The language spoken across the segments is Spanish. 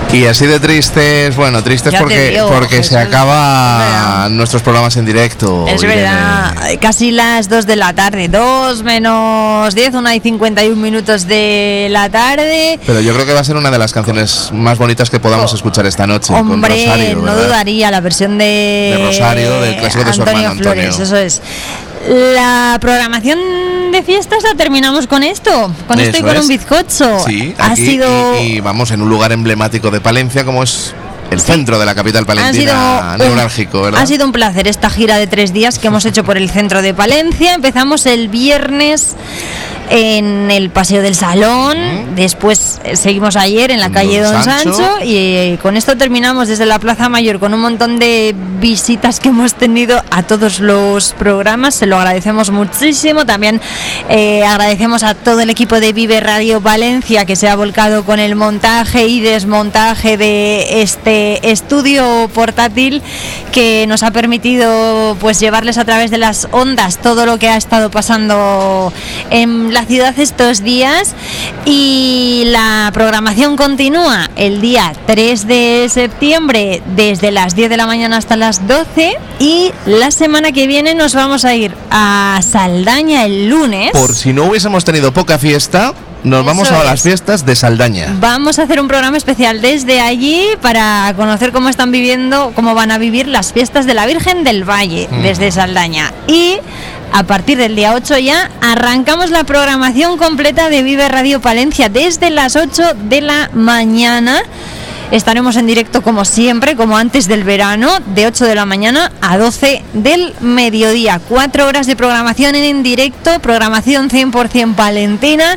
Y así de tristes, bueno, tristes porque se acaban nuestros programas en directo. Es verdad, casi las 2 de la tarde, 2 menos 10, 1:51 de la tarde. Pero yo creo que va a ser una de las canciones más bonitas que podamos escuchar esta noche. Hombre, con Rosario, no dudaría, la versión de Rosario, del clásico de su hermano Antonio Flores, eso es. La programación de fiestas la terminamos con esto y con un bizcocho. Sí, aquí, y vamos en un lugar emblemático de Palencia como es el centro de la capital palentina, neurálgico, ¿verdad? Ha sido un placer esta gira de 3 días que hemos hecho por el centro de Palencia. Empezamos el viernes en el Paseo del Salón, después seguimos ayer en la calle Don Sancho y con esto terminamos desde la Plaza Mayor con un montón de visitas que hemos tenido a todos los programas. Se lo agradecemos muchísimo. También agradecemos a todo el equipo de Vive Radio Valencia que se ha volcado con el montaje y desmontaje de este estudio portátil que nos ha permitido pues llevarles a través de las ondas todo lo que ha estado pasando en la ciudad estos días. Y la programación continúa el día 3 de septiembre desde las 10 de la mañana hasta las 12 y la semana que viene nos vamos a ir a Saldaña el lunes. Por si no hubiésemos tenido poca fiesta, nos vamos a las fiestas de Saldaña. Vamos a hacer un programa especial desde allí para conocer cómo están viviendo, cómo van a vivir las fiestas de la Virgen del Valle desde Saldaña. Y a partir del día 8 ya arrancamos la programación completa de Vive Radio Palencia desde las 8 de la mañana. Estaremos en directo como siempre, como antes del verano, de 8 de la mañana a 12 del mediodía. 4 horas de programación en directo, programación 100% palentina,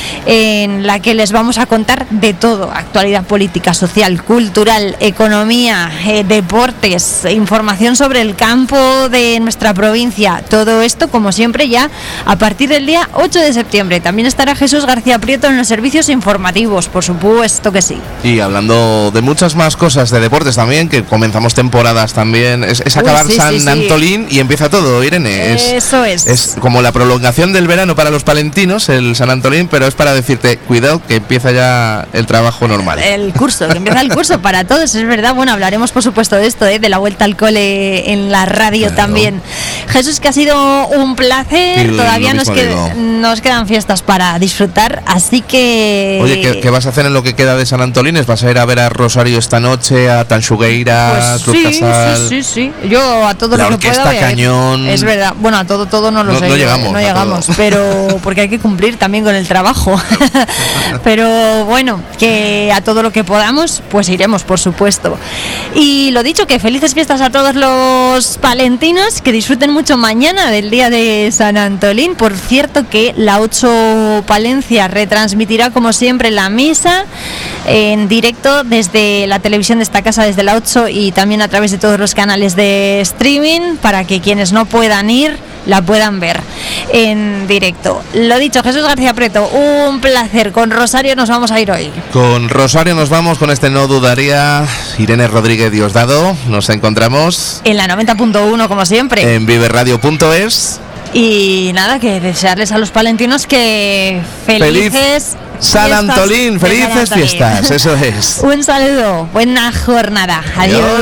en la que les vamos a contar de todo: actualidad política, social, cultural, economía, deportes, información sobre el campo de nuestra provincia. Todo esto, como siempre, ya a partir del día 8 de septiembre. También estará Jesús García Prieto en los servicios informativos, por supuesto que sí. Y hablando de muchas más cosas de deportes también, que comenzamos temporadas también, es acabar San Antolín y empieza todo, Irene. Eso es. Es como la prolongación del verano para los palentinos, el San Antolín, pero es para decirte, cuidado, que empieza ya el trabajo normal. El curso, que empieza el curso para todos, es verdad. Bueno, hablaremos por supuesto de esto, de la vuelta al cole en la radio también. Jesús, que ha sido un placer, todavía nos quedan fiestas para disfrutar, así que... Oye, ¿qué vas a hacer en lo que queda de San Antolín? ¿Vas a ir a ver a Rosario esta noche, a Tanxugueira, Cruz Casal? Sí. Yo a todo lo que pueda ver. Cañón. Es verdad. Bueno, a todo no lo sé. No llegamos, pero porque hay que cumplir también con el trabajo. Pero bueno, que a todo lo que podamos, pues iremos, por supuesto. Y lo dicho, que felices fiestas a todos los palentinos, que disfruten mucho mañana del día de San Antolín. Por cierto, que la 8 Palencia retransmitirá como siempre la misa en directo desde la televisión de esta casa, desde la 8, y también a través de todos los canales de streaming, para que quienes no puedan ir la puedan ver en directo. Lo dicho, Jesús García Prieto, un placer. Con Rosario nos vamos a ir hoy. Con Rosario nos vamos, con este No Dudaría. Irene Rodríguez Diosdado, nos encontramos en la 90.1 como siempre, en viveradio.es. Y nada, que desearles a los palentinos que felices San Antolín, felices fiestas, eso es. Un saludo, buena jornada, adiós.